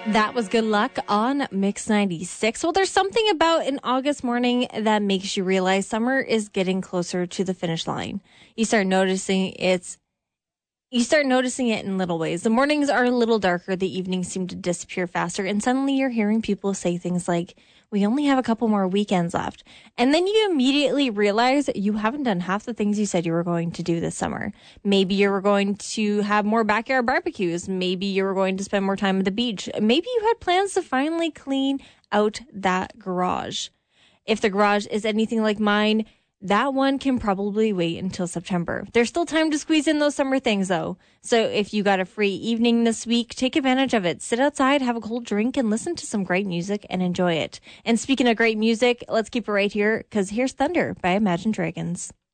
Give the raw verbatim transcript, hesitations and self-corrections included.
That was Good Luck on Mix ninety-six. Well, there's something about an August morning that makes you realize summer is getting closer to the finish line. You start noticing it's You start noticing it in little ways. The mornings are a little darker, the evenings seem to disappear faster, and suddenly you're hearing people say things like, we only have a couple more weekends left. And then you immediately realize you haven't done half the things you said you were going to do this summer. Maybe you were going to have more backyard barbecues. Maybe you were going to spend more time at the beach. Maybe you had plans to finally clean out that garage. If the garage is anything like mine, that one can probably wait until September. There's still time to squeeze in those summer things, though. So if you got a free evening this week, take advantage of it. Sit outside, have a cold drink, and listen to some great music and enjoy it. And speaking of great music, let's keep it right here, because here's Thunder by Imagine Dragons.